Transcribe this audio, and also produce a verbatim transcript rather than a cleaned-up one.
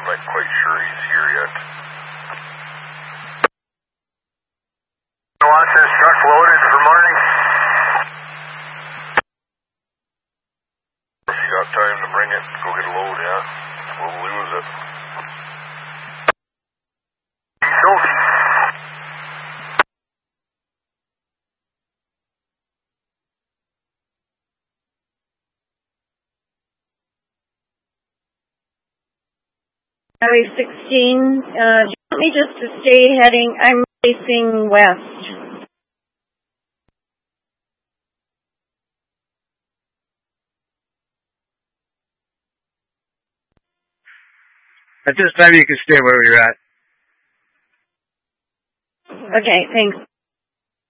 not quite sure he's here yet. Wants his truck loaded for morning. If you got time to bring it, go get a load, yeah? We'll lose it. Sophie. Highway sixteen, uh, do you want me just to stay heading? I'm facing west. At this time, you can stay where you're at. Okay, thanks.